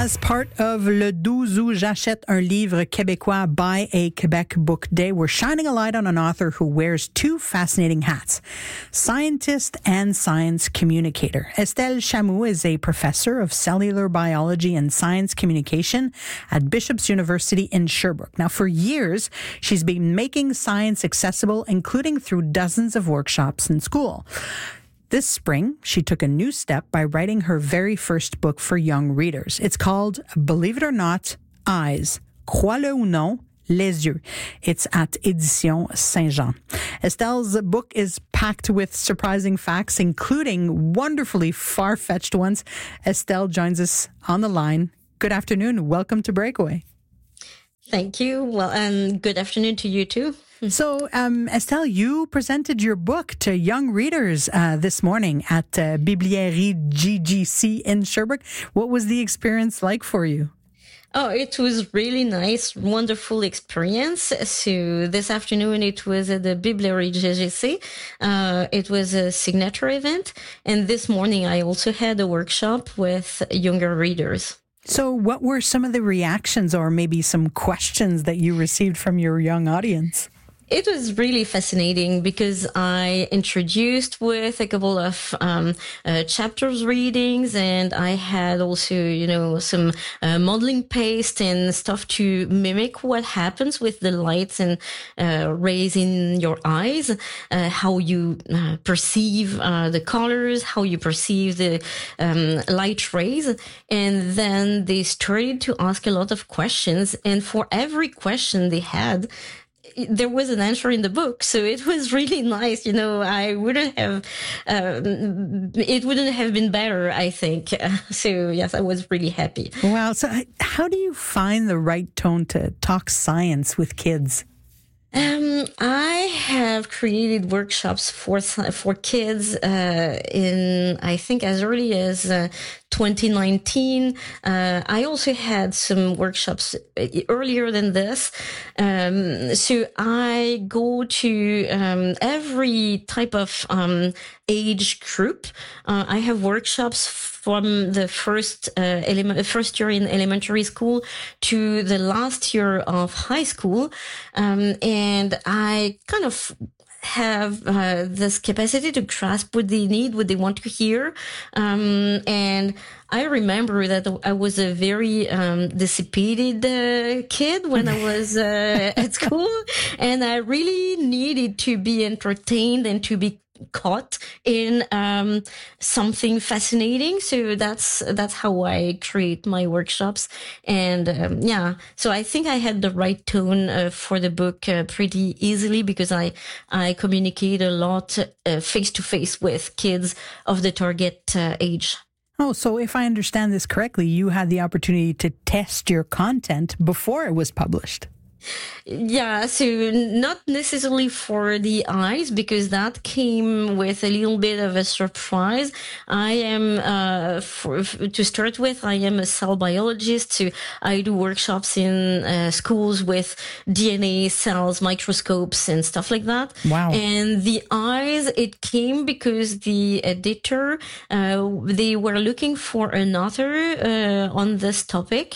As part of Le 12 août, j'achète un livre québécois by a Quebec Book Day. We're shining a light on an author who wears two fascinating hats, scientist and science communicator. Estelle Chamou is a professor of cellular biology and science communication at Bishop's University in Sherbrooke. Now, for years, she's been making science accessible, including through dozens of workshops in school. This spring, she took a new step by writing her very first book for young readers. It's called, believe it or not, Eyes. Crois-le ou non, Les Yeux. It's at Éditions Saint-Jean. Estelle's book is packed with surprising facts, including wonderfully far-fetched ones. Estelle joins us on the line. Good afternoon. Welcome to Breakaway. Thank you. Well, and good afternoon to you too. So, Estelle, you presented your book to young readers this morning at Bibliairie GGC in Sherbrooke. What was the experience like for you? Oh, it was really nice, wonderful experience. So this afternoon it was at the Bibliairie GGC. It was a signature event. And this morning I also had a workshop with younger readers. So what were some of the reactions or maybe some questions that you received from your young audience? It was really fascinating because I introduced with a couple of chapters readings, and I had also, some modeling paste and stuff to mimic what happens with the lights and rays in your eyes, how you perceive the colors, how you perceive the light rays. And then they started to ask a lot of questions, and for every question they had, there was an answer in the book. So it was really nice. I wouldn't have, it wouldn't have been better, I think. So yes, I was really happy. Wow. So how do you find the right tone to talk science with kids? I have created workshops for kids, in, I think, as early as 2019. I also had some workshops earlier than this. So I go to every type of age group. I have workshops from the first year in elementary school to the last year of high school, and I kind of have this capacity to grasp what they need, what they want to hear. And I remember that I was a very dissipated kid when I was at school, and I really needed to be entertained and to be caught in something fascinating. So that's how I create my workshops. And so I think I had the right tone for the book pretty easily, because I communicate a lot face to face with kids of the target age. Oh, so if I understand this correctly, you had the opportunity to test your content before it was published. Yeah, so not necessarily for the eyes, because that came with a little bit of a surprise. I am, to start with, I am a cell biologist, so I do workshops in schools with DNA, cells, microscopes, and stuff like that. Wow. And the eyes, it came because the editor, they were looking for an author on this topic,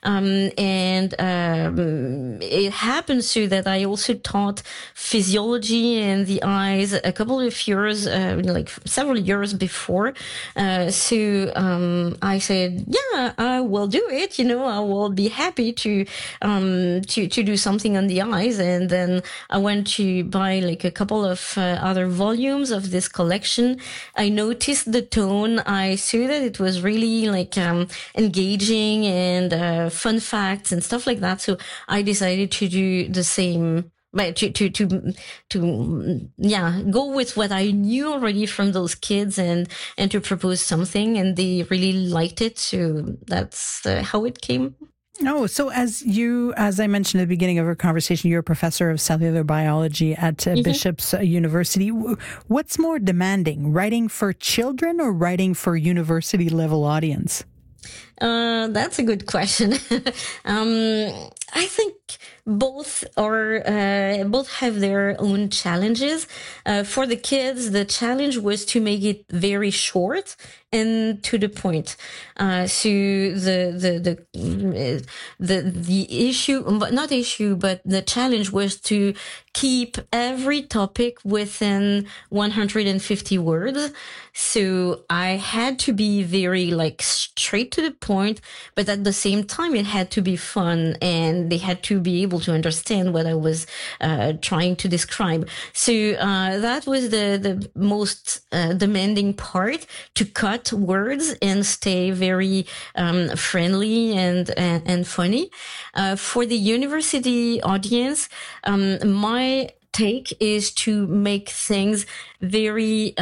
it happens so that I also taught physiology and the eyes a couple of years, several years before. So I said, yeah, I will do it. I will be happy to do something on the eyes. And then I went to buy a couple of other volumes of this collection. I noticed the tone. I saw that it was really engaging and fun facts and stuff like that. So I decided to do the same, but to go with what I knew already from those kids and to propose something, and they really liked it. So that's how it came. Oh, so as I mentioned at the beginning of our conversation, you're a professor of cellular biology at Bishop's University. What's more demanding, writing for children or writing for university level audience? That's a good question. I think both have their own challenges. For the kids, the challenge was to make it very short and to the point. So the issue, not issue, but the challenge was to keep every topic within 150 words. So I had to be very straight to the point, but at the same time, it had to be fun and they had to be able to understand what I was trying to describe. So that was the most demanding part, to cut words and stay very friendly and funny. For the university audience, my take is to make things very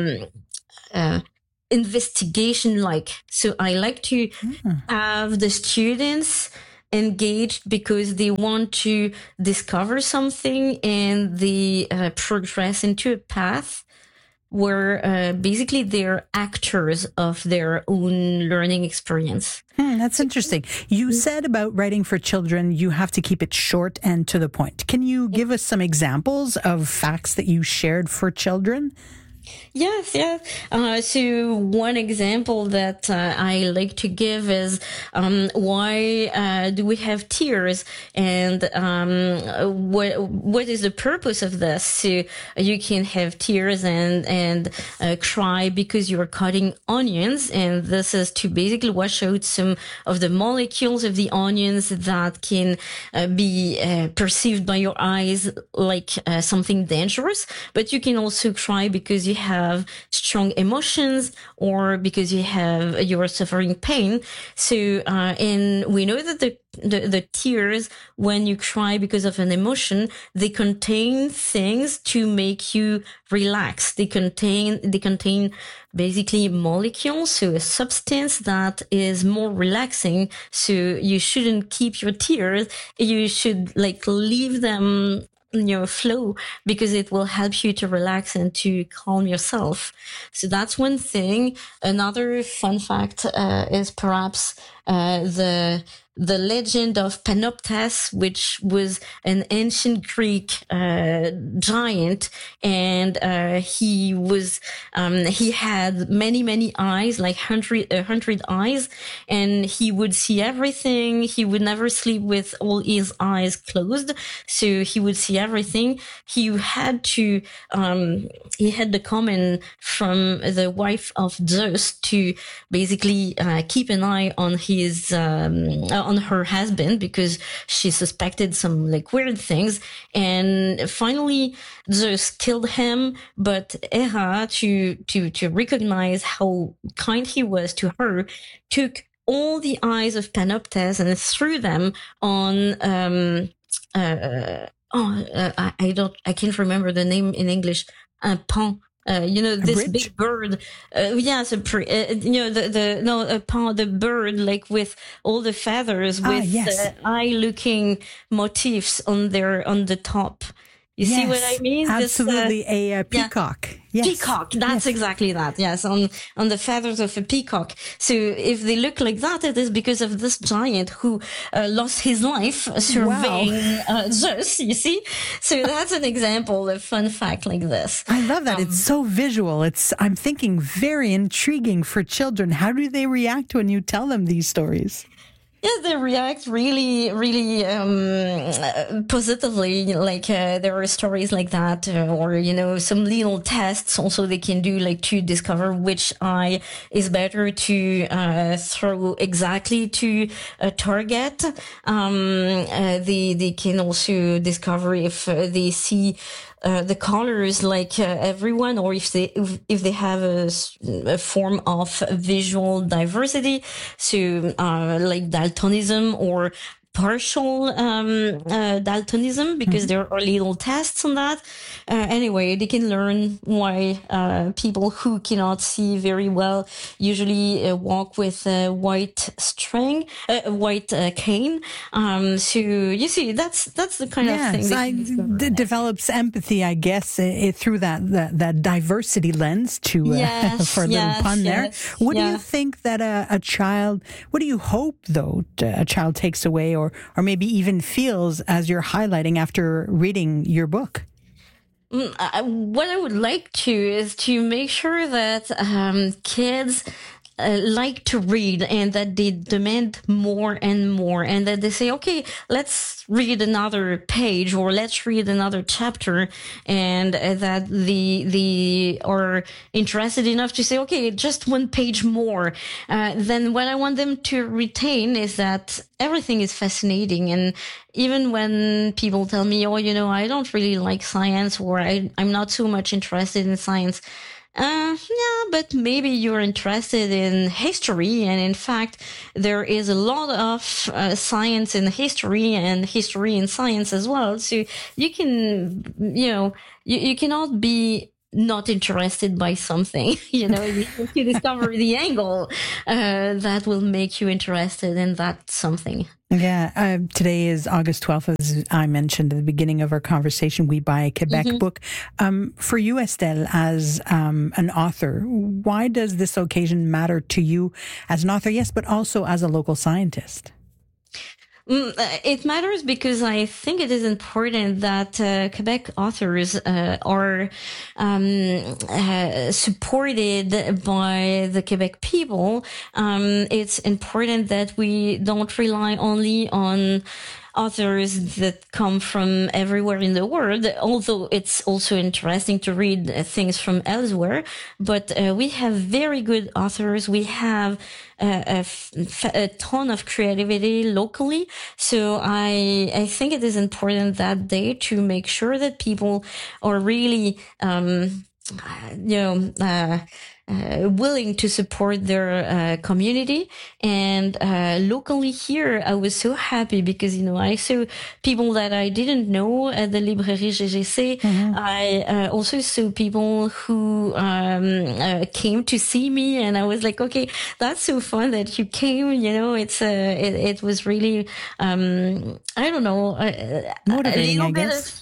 investigation-like. So I like to have the students engaged because they want to discover something and they progress into a path where basically they're actors of their own learning experience. That's interesting. You said about writing for children, you have to keep it short and to the point. Can you give us some examples of facts that you shared for children? Yes. So one example that I like to give is why do we have tears, and what is the purpose of this? So you can have tears and cry because you're cutting onions, and this is to basically wash out some of the molecules of the onions that can be perceived by your eyes like something dangerous. But you can also cry because you have strong emotions or because you are suffering pain. So and we know that the tears, when you cry because of an emotion, they contain things to make you relax. They contain basically molecules, so a substance that is more relaxing. So you shouldn't keep your tears. You should leave them flow, because it will help you to relax and to calm yourself. So that's one thing. Another fun fact is perhaps the legend of Panoptes, which was an ancient Greek giant, and he had many eyes, like 100 eyes, and he would see everything. He would never sleep with all his eyes closed, so he would see everything. He had the command from the wife of Zeus to basically keep an eye on his on her husband, because she suspected some weird things. And finally Zeus killed him, but Hera, to recognize how kind he was to her, took all the eyes of Panoptes and threw them on I can't remember the name in English. Pan. This bridge? big bird. Yes, the bird, with all the feathers with yes. eye-looking motifs on the top. You see what I mean? Absolutely, a peacock. Yeah. Yes. Peacock, that's exactly that. Yes, on the feathers of a peacock. So if they look like that, it is because of this giant who lost his life surveying Zeus, you see? So that's an example of fun fact like this. I love that. It's so visual. I'm thinking very intriguing for children. How do they react when you tell them these stories? Yeah, they react really, really positively. There are stories like that, or some little tests also they can do, to discover which eye is better to throw exactly to a target. They can also discover if they see the colors like everyone, or if they have a form of visual diversity, so like daltonism or partial daltonism, because there are little tests on that. Anyway, they can learn why people who cannot see very well usually walk with a white cane. So you see, that's the kind of thing. It develops empathy, I guess, through that diversity lens. For a little pun there. What do you think that a child? What do you hope though a child takes away, or maybe even feels as you're highlighting after reading your book? What I would like to is to make sure that kids like to read and that they demand more and more, and that they say, okay, let's read another page or let's read another chapter, and that they are interested enough to say, okay, just one page more. Then what I want them to retain is that everything is fascinating. And even when people tell me, oh, I don't really like science, or I'm not so much interested in science, yeah, but maybe you're interested in history. And in fact, there is a lot of science in history and history in science as well. So you can, you cannot be not interested by something. You discover the angle that will make you interested in that something. Yeah, today is August 12th, as I mentioned at the beginning of our conversation. We Buy a Quebec book. For you, Estelle, as an author, why does this occasion matter to you as an author, yes, but also as a local scientist? It matters because I think it is important that Quebec authors are supported by the Quebec people. It's important that we don't rely only on authors that come from everywhere in the world, although it's also interesting to read things from elsewhere. But we have very good authors. We have a ton of creativity locally. So I think it is important that day to make sure that people are really, willing to support their community. And locally here, I was so happy because, I saw people that I didn't know at the Librairie GGC. I also saw people who came to see me, and I was like, okay, that's so fun that you came. It was really, I don't know, motivating, I guess.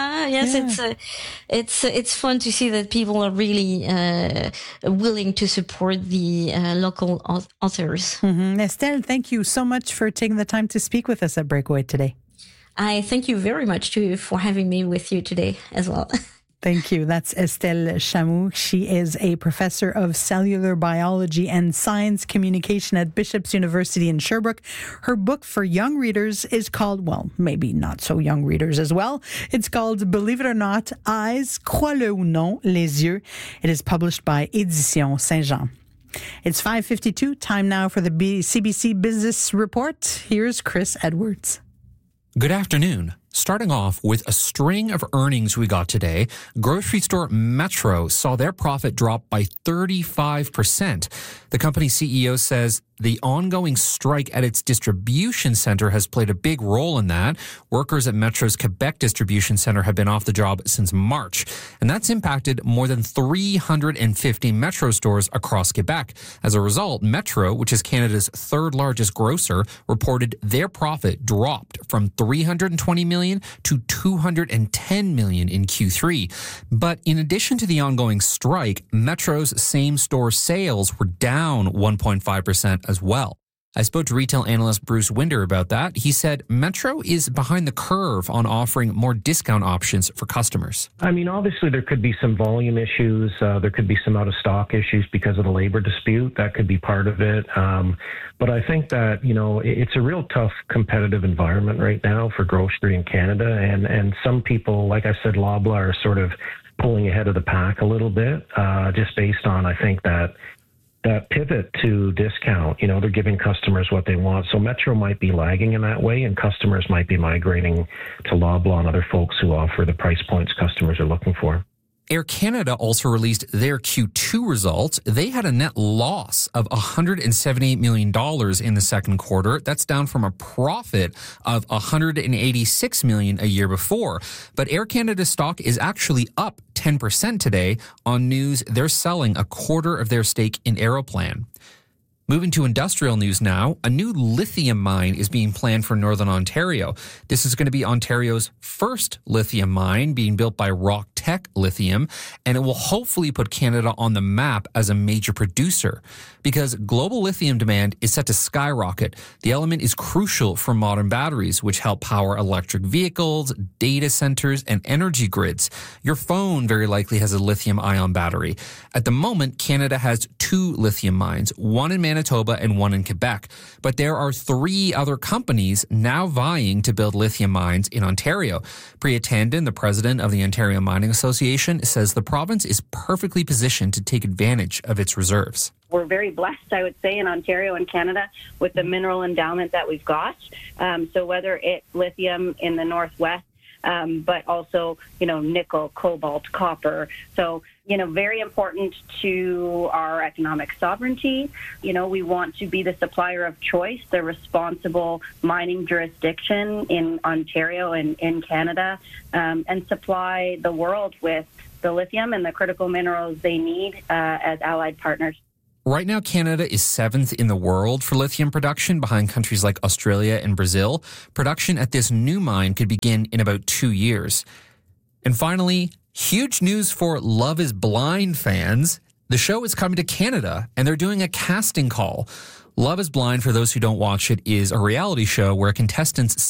It's fun to see that people are really willing to support the local authors. Estelle, thank you so much for taking the time to speak with us at Breakaway today. I thank you very much for having me with you today as well. Thank you. That's Estelle Chamou. She is a professor of cellular biology and science communication at Bishop's University in Sherbrooke. Her book for young readers is called, well, maybe not so young readers as well. It's called, believe it or not, Eyes, crois-le ou non, les yeux. It is published by Éditions Saint-Jean. It's 5:52. Time now for the CBC Business Report. Here's Chris Edwards. Good afternoon. Starting off with a string of earnings we got today, grocery store Metro saw their profit drop by 35%. The company's CEO says the ongoing strike at its distribution center has played a big role in that. Workers at Metro's Quebec distribution center have been off the job since March, and that's impacted more than 350 Metro stores across Quebec. As a result, Metro, which is Canada's third largest grocer, reported their profit dropped from $320 million to $210 million in Q3. But in addition to the ongoing strike, Metro's same-store sales were down 1.5% as well. I spoke to retail analyst Bruce Winder about that. He said Metro is behind the curve on offering more discount options for customers. I mean, obviously there could be some volume issues. There could be some out-of-stock issues because of the labor dispute. That could be part of it. But I think that, it's a real tough competitive environment right now for grocery in Canada. And some people, like I said, Loblaw are sort of pulling ahead of the pack a little bit, just based on, I think, that pivot to discount. They're giving customers what they want. So Metro might be lagging in that way, and customers might be migrating to Loblaw and other folks who offer the price points customers are looking for. Air Canada also released their Q2 results. They had a net loss of $178 million in the second quarter. That's down from a profit of $186 million a year before. But Air Canada stock is actually up 10% today on news they're selling a quarter of their stake in Aeroplan. Moving to industrial news now, a new lithium mine is being planned for Northern Ontario. This is going to be Ontario's first lithium mine being built by Rock Cantek Lithium, and it will hopefully put Canada on the map as a major producer. Because global lithium demand is set to skyrocket, the element is crucial for modern batteries, which help power electric vehicles, data centers, and energy grids. Your phone very likely has a lithium-ion battery. At the moment, Canada has 2 lithium mines, one in Manitoba and one in Quebec. But there are 3 other companies now vying to build lithium mines in Ontario. Priya Tandon, the president of the Ontario Mining Association, says the province is perfectly positioned to take advantage of its reserves. We're very blessed, I would say, in Ontario and Canada with the mineral endowment that we've got. So whether it's lithium in the Northwest, but also, nickel, cobalt, copper. So, very important to our economic sovereignty. We want to be the supplier of choice, the responsible mining jurisdiction in Ontario and in Canada, and supply the world with the lithium and the critical minerals they need as allied partners. Right now, Canada is 7th in the world for lithium production, behind countries like Australia and Brazil. Production at this new mine could begin in about 2 years. And finally, huge news for Love is Blind fans. The show is coming to Canada, and they're doing a casting call. Love is Blind, for those who don't watch it, is a reality show where contestants